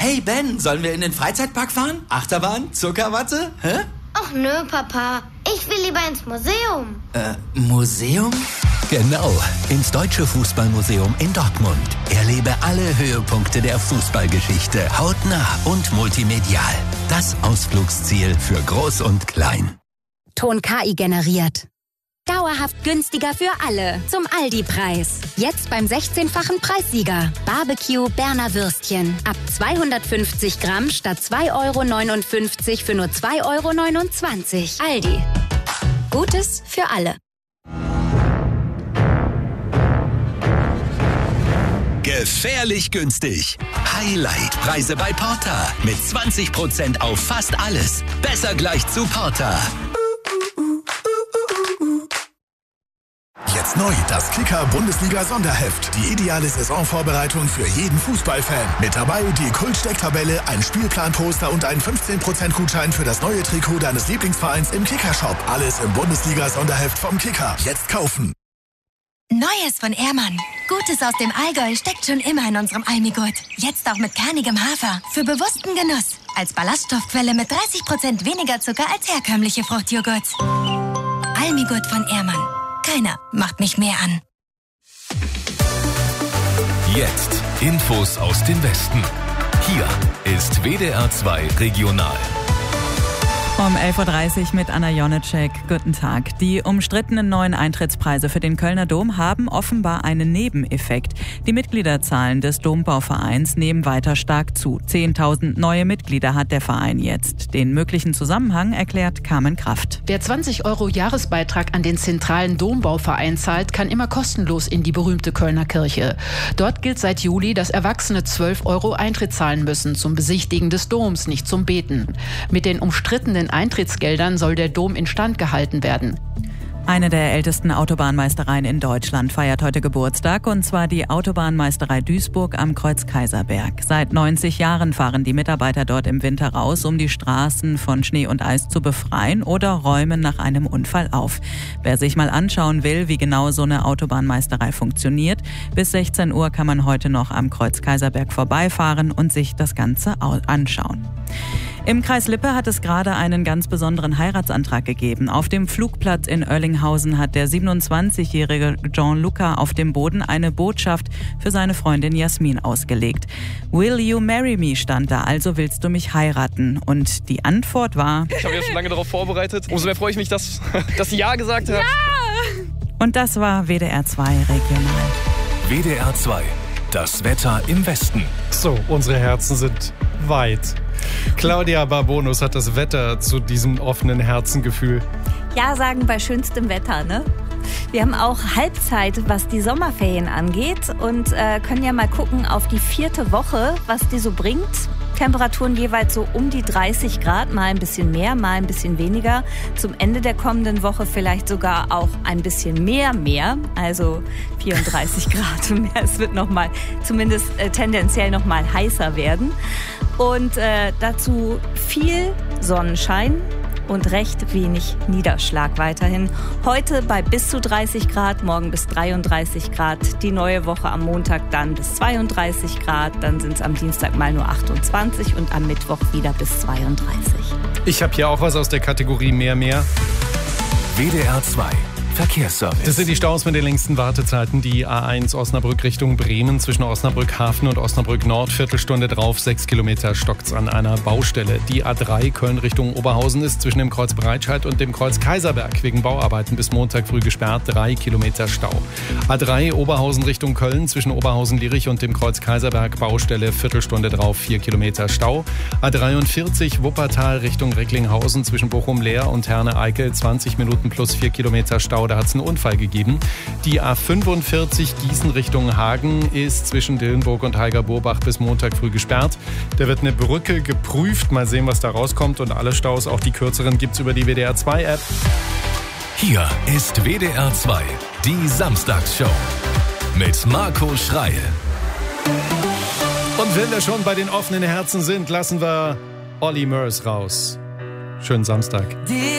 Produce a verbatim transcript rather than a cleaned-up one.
Hey Ben, sollen wir in den Freizeitpark fahren? Achterbahn? Zuckerwatte? Hä? Ach nö, Papa. Ich will lieber ins Museum. Äh, Museum? Genau, ins Deutsche Fußballmuseum in Dortmund. Erlebe alle Höhepunkte der Fußballgeschichte hautnah und multimedial. Das Ausflugsziel für Groß und Klein. Ton K I generiert. Dauerhaft günstiger für alle. Zum Aldi-Preis. Jetzt beim sechzehnfachen Preissieger. Barbecue Berner Würstchen. Ab zweihundertfünfzig Gramm statt zwei Euro neunundfünfzig für nur zwei Euro neunundzwanzig. Aldi. Gutes für alle. Gefährlich günstig. Highlight-Preise bei Porter. Mit zwanzig Prozent auf fast alles. Besser gleich zu Porter. Jetzt neu, das Kicker-Bundesliga-Sonderheft. Die ideale Saisonvorbereitung für jeden Fußballfan. Mit dabei die Kult-Stecktabelle, ein Spielplan-Poster und ein fünfzehn Prozent Gutschein für das neue Trikot deines Lieblingsvereins im Kicker-Shop. Alles im Bundesliga-Sonderheft vom Kicker. Jetzt kaufen. Neues von Ehrmann. Gutes aus dem Allgäu steckt schon immer in unserem Almigurt. Jetzt auch mit kernigem Hafer. Für bewussten Genuss. Als Ballaststoffquelle mit dreißig Prozent weniger Zucker als herkömmliche Fruchtjoghurts. Almigurt von Ehrmann. Keiner macht mich mehr an. Jetzt Infos aus dem Westen. Hier ist W D R zwei Regional. Um elf Uhr dreißig mit Anna Jonitschek. Guten Tag. Die umstrittenen neuen Eintrittspreise für den Kölner Dom haben offenbar einen Nebeneffekt. Die Mitgliederzahlen des Dombauvereins nehmen weiter stark zu. zehntausend neue Mitglieder hat der Verein jetzt. Den möglichen Zusammenhang erklärt Carmen Kraft. Wer zwanzig Euro Jahresbeitrag an den zentralen Dombauverein zahlt, kann immer kostenlos in die berühmte Kölner Kirche. Dort gilt seit Juli, dass Erwachsene zwölf Euro Eintritt zahlen müssen zum Besichtigen des Doms, nicht zum Beten. Mit den umstrittenen Eintrittsgeldern soll der Dom instand gehalten werden. Eine der ältesten Autobahnmeistereien in Deutschland feiert heute Geburtstag, und zwar die Autobahnmeisterei Duisburg am Kreuz-Kaiserberg. Seit neunzig Jahren fahren die Mitarbeiter dort im Winter raus, um die Straßen von Schnee und Eis zu befreien oder räumen nach einem Unfall auf. Wer sich mal anschauen will, wie genau so eine Autobahnmeisterei funktioniert, bis sechzehn Uhr kann man heute noch am Kreuz-Kaiserberg vorbeifahren und sich das Ganze anschauen. Im Kreis Lippe hat es gerade einen ganz besonderen Heiratsantrag gegeben. Auf dem Flugplatz in Oerlinghausen hat der siebenundzwanzigjährige Gianluca auf dem Boden eine Botschaft für seine Freundin Jasmin ausgelegt. Will you marry me stand da, also willst du mich heiraten? Und die Antwort war... Ich habe ja schon lange darauf vorbereitet. Umso mehr freue ich mich, dass, dass sie Ja gesagt hat. Ja! Und das war W D R zwei Regional. W D R zwei, das Wetter im Westen. So, unsere Herzen sind weit. Claudia Barbonus hat das Wetter zu diesem offenen Herzengefühl. Ja sagen bei schönstem Wetter, ne? Wir haben auch Halbzeit, was die Sommerferien angeht, und äh, können ja mal gucken auf die vierte Woche, was die so bringt. Temperaturen jeweils so um die dreißig Grad, mal ein bisschen mehr, mal ein bisschen weniger. Zum Ende der kommenden Woche vielleicht sogar auch ein bisschen mehr, mehr, also vierunddreißig Grad mehr. Es wird noch mal, zumindest äh, tendenziell noch mal heißer werden. Und äh, dazu viel Sonnenschein und recht wenig Niederschlag weiterhin. Heute bei bis zu dreißig Grad, morgen bis dreiunddreißig Grad. Die neue Woche am Montag dann bis zweiunddreißig Grad. Dann sind es am Dienstag mal nur achtundzwanzig und am Mittwoch wieder bis zweiunddreißig. Ich habe hier auch was aus der Kategorie mehr, mehr. W D R zwei Verkehrsservice. Das sind die Staus mit den längsten Wartezeiten. Die A eins Osnabrück Richtung Bremen zwischen Osnabrück Hafen und Osnabrück Nord. Viertelstunde drauf, sechs Kilometer stockt's an einer Baustelle. Die A drei Köln Richtung Oberhausen ist zwischen dem Kreuz Breitscheid und dem Kreuz Kaiserberg wegen Bauarbeiten bis Montag früh gesperrt. Drei Kilometer Stau. A drei Oberhausen Richtung Köln zwischen Oberhausen-Lierich und dem Kreuz Kaiserberg. Baustelle, Viertelstunde drauf, vier Kilometer Stau. A dreiundvierzig Wuppertal Richtung Recklinghausen zwischen Bochum-Leer und Herne-Eickel. zwanzig Minuten plus vier Kilometer Stau. Da hat es einen Unfall gegeben. Die A fünfundvierzig Gießen Richtung Hagen ist zwischen Dillenburg und Heiger-Burbach bis Montag früh gesperrt. Da wird eine Brücke geprüft. Mal sehen, was da rauskommt. Und alle Staus, auch die kürzeren, gibt es über die W D R zwei App. Hier ist W D R zwei, die Samstagsshow mit Marco Schreil. Und wenn wir schon bei den offenen Herzen sind, lassen wir Olli Murs raus. Schönen Samstag.